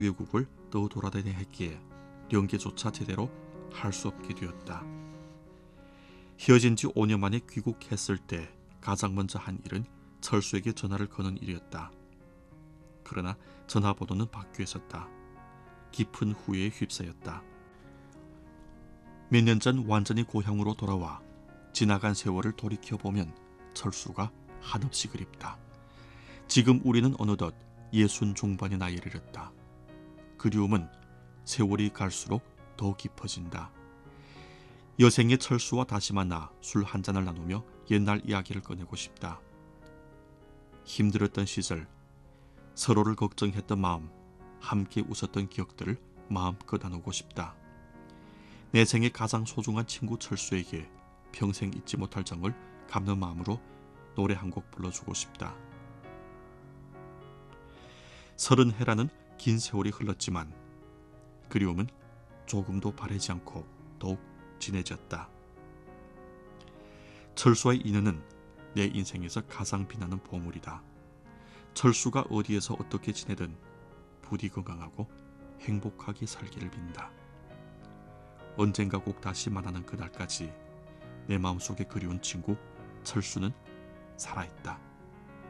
외국을 떠돌아다녀야 했기에 연계조차 제대로 할 수 없게 되었다. 헤어진 지 5년 만에 귀국했을 때 가장 먼저 한 일은 철수에게 전화를 거는 일이었다. 그러나 전화번호는 바뀌어 있었다. 깊은 후회에 휩싸였다. 몇 년 전 완전히 고향으로 돌아와 지나간 세월을 돌이켜보면 철수가 한없이 그립다. 지금 우리는 어느덧 60 중반의 나이에 이르렀다. 그리움은 세월이 갈수록 더 깊어진다. 여생의 철수와 다시 만나 술 한잔을 나누며 옛날 이야기를 꺼내고 싶다. 힘들었던 시절, 서로를 걱정했던 마음, 함께 웃었던 기억들을 마음껏 나누고 싶다. 내 생에 가장 소중한 친구 철수에게 평생 잊지 못할 정을 갚는 마음으로 노래 한 곡 불러주고 싶다. 30해라는 긴 세월이 흘렀지만 그리움은 조금도 바래지 않고 더욱 진해졌다. 철수와의 인연은 내 인생에서 가장 빛나는 보물이다. 철수가 어디에서 어떻게 지내든 부디 건강하고 행복하게 살기를 빈다. 언젠가 꼭 다시 만나는 그날까지 내 마음속에 그리운 친구 철수는 살아있다.